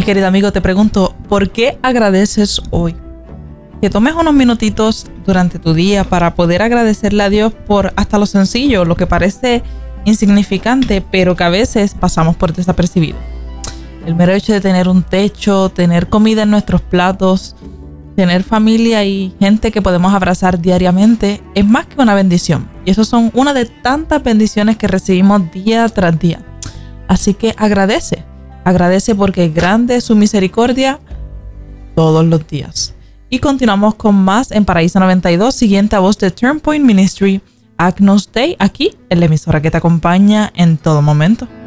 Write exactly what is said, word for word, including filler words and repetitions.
Y querido amigo, te pregunto, ¿por qué agradeces hoy? Que tomes unos minutitos durante tu día para poder agradecerle a Dios por hasta lo sencillo, lo que parece insignificante, pero que a veces pasamos por desapercibido. El mero hecho de tener un techo, tener comida en nuestros platos, tener familia y gente que podemos abrazar diariamente es más que una bendición. Y eso son una de tantas bendiciones que recibimos día tras día. Así que agradece, agradece porque grande es su misericordia todos los días. Y continuamos con más en Paraíso noventa y dos, siguiente a voz de Turn Point Ministry, Agnus Dei, aquí en la emisora que te acompaña en todo momento.